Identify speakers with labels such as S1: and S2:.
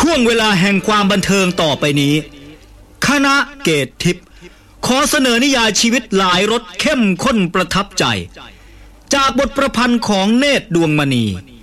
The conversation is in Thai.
S1: ช่วงเวลาแห่งความบันเทิงต่อไปนี้คณะเกตทิพย์ขอเสนอนิยายชีวิตหลายรสเข้มข้นประทับใจจากบทประพันธ์ของเนตรดวงมณี